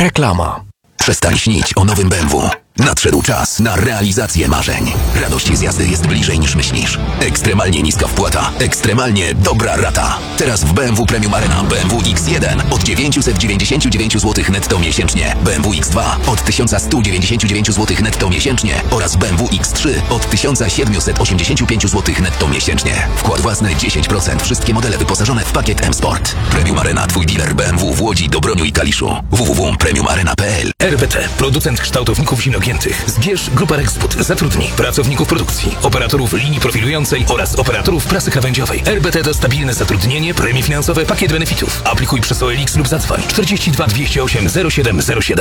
Reklama. Przestań śnić o nowym BMW. Nadszedł czas na realizację marzeń. Radość z jazdy jest bliżej niż myślisz. Ekstremalnie niska wpłata. Ekstremalnie dobra rata. Teraz w BMW Premium Arena BMW X1 od 999 zł netto miesięcznie. BMW X2 od 1199 zł netto miesięcznie. Oraz BMW X3 od 1785 zł netto miesięcznie. Wkład własny 10%. Wszystkie modele wyposażone w pakiet M-Sport. Premium Arena, twój dealer BMW w Łodzi, Dobroniu i Kaliszu. www.premiumarena.pl. RBT, producent kształtowników zimnogiętych. Zbierz Grupa Rexput. Zatrudnij pracowników produkcji, operatorów linii profilującej oraz operatorów prasy krawędziowej. RBT to stabilne zatrudnienie, premie finansowe, pakiet benefitów. Aplikuj przez OLX lub zadzwoń 42 208 0707.